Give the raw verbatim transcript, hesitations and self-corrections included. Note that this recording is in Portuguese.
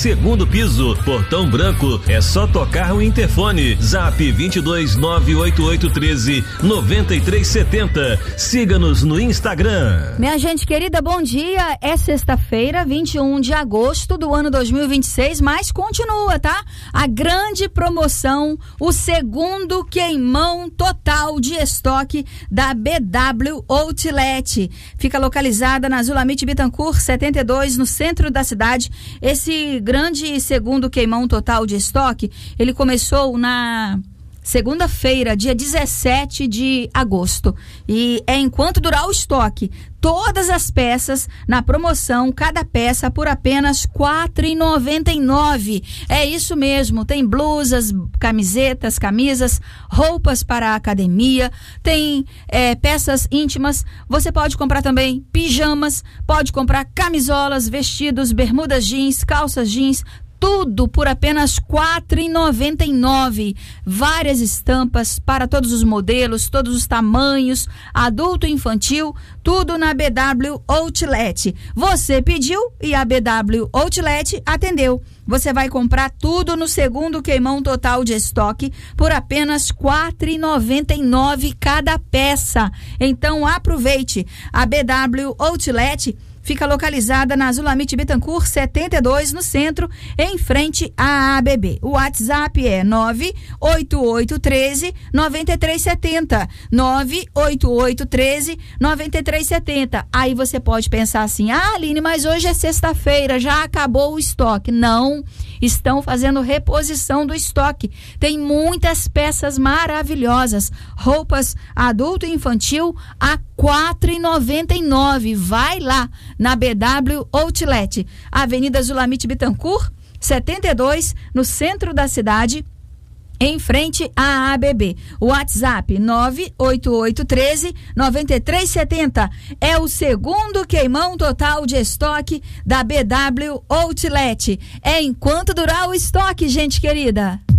segundo piso, Portão Branco. É só tocar o interfone. Zap vinte e dois, nove oito oito um três, nove três sete zero. Siga-nos no Instagram. Minha gente querida, bom dia. É sexta-feira, vinte e um de agosto do ano dois mil e vinte e seis, mas continua, tá? A grande promoção, o segundo queimão total de estoque da B W Outlet. Fica localizada na Zulamite Bittencourt setenta e dois, no centro da cidade. Esse grande segundo queimão total de estoque, ele começou na segunda-feira, dia dezessete de agosto. E é enquanto durar o estoque. Todas as peças na promoção, cada peça por apenas quatro reais e noventa e nove centavos. É isso mesmo, tem blusas, camisetas, camisas, roupas para a academia, tem é, peças íntimas. Você pode comprar também pijamas, pode comprar camisolas, vestidos, bermudas jeans, calças jeans, tudo por apenas quatro reais e noventa e nove centavos. Várias estampas para todos os modelos, todos os tamanhos, adulto e infantil, tudo na B W Outlet. Você pediu e a B W Outlet atendeu. Você vai comprar tudo no segundo queimão total de estoque por apenas quatro reais e noventa e nove centavos cada peça. Então aproveite. A B W Outlet fica localizada na Zulamite Bittencourt setenta e dois, no centro, em frente à A B B. O WhatsApp é nove oito oito um três, nove três sete zero. nove oito oito um três, nove três sete zero. Aí você pode pensar assim: ah, Aline, mas hoje é sexta-feira, já acabou o estoque. Não, estão fazendo reposição do estoque. Tem muitas peças maravilhosas. Roupas adulto e infantil a quatro reais e noventa e nove centavos. Vai lá na B W Outlet, Avenida Zulamite Bittencourt setenta e dois, no centro da cidade, em frente à A B B. O WhatsApp nove oito oito um três, nove três sete zero. É o segundo queimão total de estoque da B W Outlet. É enquanto durar o estoque, gente querida.